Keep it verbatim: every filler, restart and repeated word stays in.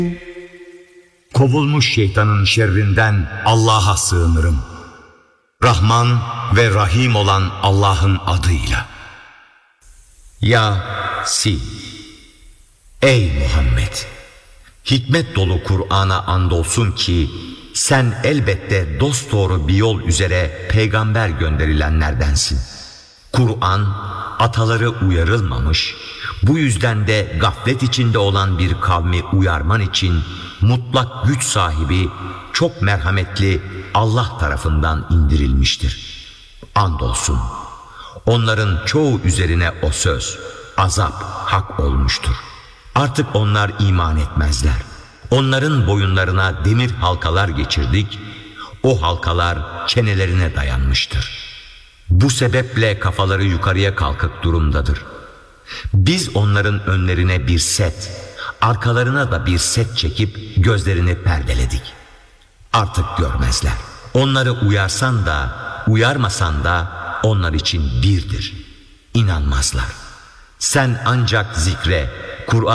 Kovulmuş şeytanın şerrinden Allah'a sığınırım. Rahman ve Rahim olan Allah'ın adıyla. Yasin. Ey Muhammed! Hikmet dolu Kur'an'a andolsun ki sen elbette dosdoğru bir yol üzere peygamber gönderilenlerdensin. Kur'an ataları uyarılmamış, bu yüzden de gaflet içinde olan bir kavmi uyarman için mutlak güç sahibi, çok merhametli Allah tarafından indirilmiştir. Andolsun onların çoğu üzerine o söz, azap hak olmuştur. Artık onlar iman etmezler. Onların boyunlarına demir halkalar geçirdik, o halkalar çenelerine dayanmıştır. Bu sebeple kafaları yukarıya kalkık durumdadır. Biz onların önlerine bir set, arkalarına da bir set çekip gözlerini perdeledik. Artık görmezler. Onları uyarsan da, uyarmasan da onlar için birdir. İnanmazlar. Sen ancak zikre, Kur'an